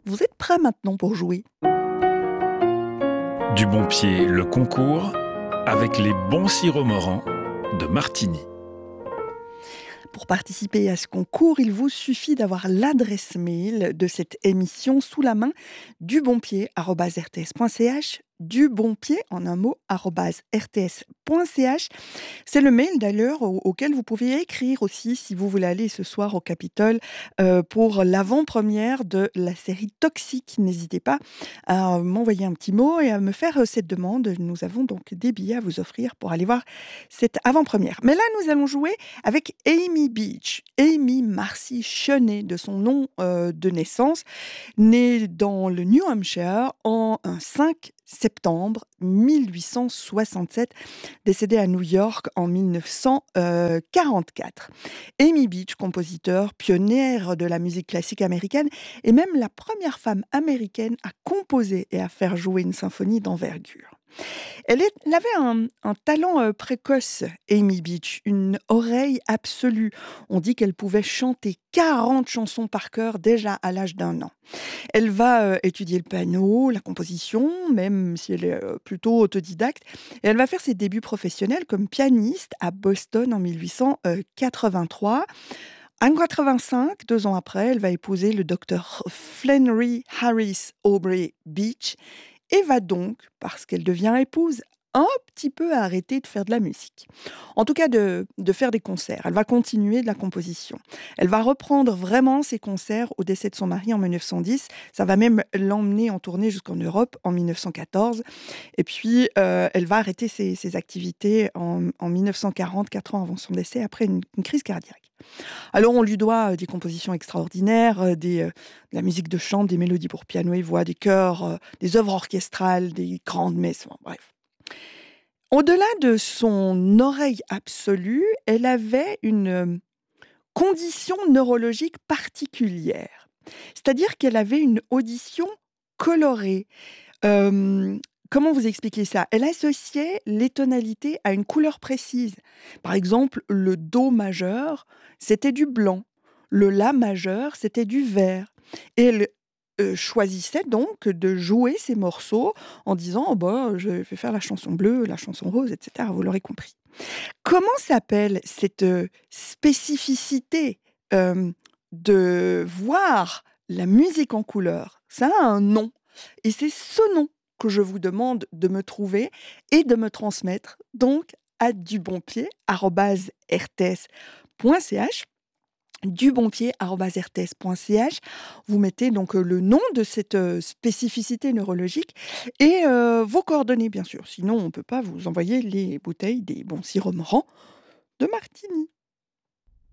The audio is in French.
Vous êtes prêts maintenant pour jouer? Du bon pied, le concours avec les bons sirop-morants de Martigny. Pour participer à ce concours, il vous suffit d'avoir l'adresse mail de cette émission sous la main: dubonpied@rts.ch, dubonpied en un mot @rts.ch. C'est le mail d'ailleurs auquel vous pouvez écrire aussi si vous voulez aller ce soir au Capitole pour l'avant-première de la série Toxique. N'hésitez pas à m'envoyer un petit mot et à me faire cette demande. Nous avons donc des billets à vous offrir pour aller voir cette avant-première. Mais là, nous allons jouer avec Amy Beach. Amy Marcy Shoney, de son nom de naissance, née dans le New Hampshire un 5 septembre 1867, décédée à New York en 1944. Amy Beach, compositeur, pionnière de la musique classique américaine, est même la première femme américaine à composer et à faire jouer une symphonie d'envergure. Elle avait un talent précoce, Amy Beach, une oreille absolue. On dit qu'elle pouvait chanter 40 chansons par cœur déjà à l'âge d'1 an. Elle va étudier le piano, la composition, même si elle est plutôt autodidacte. Et elle va faire ses débuts professionnels comme pianiste à Boston en 1883. En 85, 2 ans après, elle va épouser le docteur Flannery Harris Aubrey Beach et va donc, parce qu'elle devient épouse, un petit peu arrêter de faire de la musique. En tout cas, de faire des concerts. Elle va continuer de la composition. Elle va reprendre vraiment ses concerts au décès de son mari en 1910. Ça va même l'emmener en tournée jusqu'en Europe en 1914. Et puis, elle va arrêter ses activités en 1940, 4 ans avant son décès, après une crise cardiaque. Alors, on lui doit des compositions extraordinaires, de la musique de chant, des mélodies pour piano et voix, des chœurs, des œuvres orchestrales, des grandes messes, enfin, bref. Au-delà de son oreille absolue, elle avait une condition neurologique particulière. C'est-à-dire qu'elle avait une audition colorée. Comment vous expliquer ça? Elle associait les tonalités à une couleur précise. Par exemple, le do majeur, c'était du blanc. Le la majeur, c'était du vert. Et elle choisissait donc de jouer ces morceaux en disant: «Oh bah, je vais faire la chanson bleue, la chanson rose», et cetera, vous l'aurez compris. Comment s'appelle cette spécificité, de voir la musique en couleur? Ça a un nom et c'est ce nom que je vous demande de me trouver et de me transmettre donc à dubonpied@rts.ch. dubonpied@rts.ch. Vous mettez donc le nom de cette spécificité neurologique et vos coordonnées bien sûr. Sinon on ne peut pas vous envoyer les bouteilles des bons sirop-morants de Martigny.